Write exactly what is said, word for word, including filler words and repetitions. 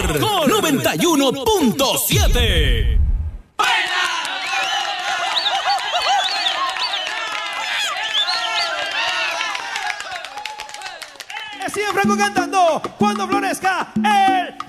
mejor noventa y uno punto siete. Sigue Franco cantando cuando florezca el